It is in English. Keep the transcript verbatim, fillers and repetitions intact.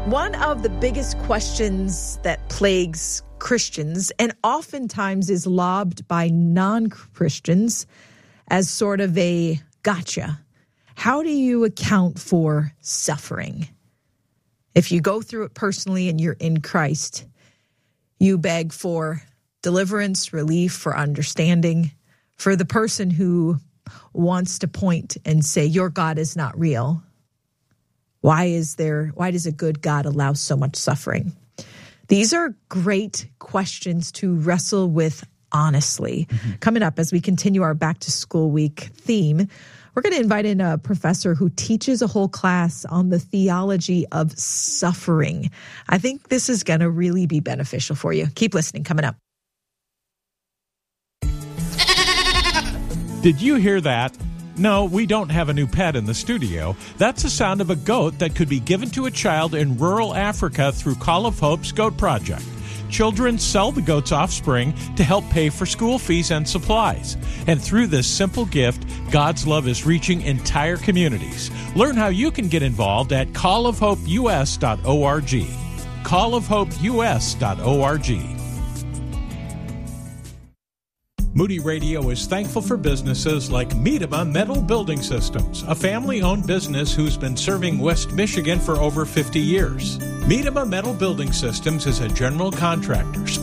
One of the biggest questions that plagues Christians and oftentimes is lobbed by non-Christians as sort of a gotcha. How do you account for suffering? If you go through it personally and you're in Christ, you beg for deliverance, relief, for understanding. For the person who wants to point and say, your God is not real, Why is there, why does a good God allow so much suffering? These are great questions to wrestle with honestly. Mm-hmm. Coming up as we continue our back to school week theme, we're going to invite in a professor who teaches a whole class on the theology of suffering. I think this is going to really be beneficial for you. Keep listening. Coming up. Did you hear that? No, we don't have a new pet in the studio. That's the sound of a goat that could be given to a child in rural Africa through Call of Hope's Goat Project. Children sell the goat's offspring to help pay for school fees and supplies. And through this simple gift, God's love is reaching entire communities. Learn how you can get involved at call of hope u s dot org. call of hope u s dot org. Moody Radio is thankful for businesses like Miedema Metal Building Systems, a family-owned business who's been serving West Michigan for over fifty years. Miedema Metal Building Systems is a general contractor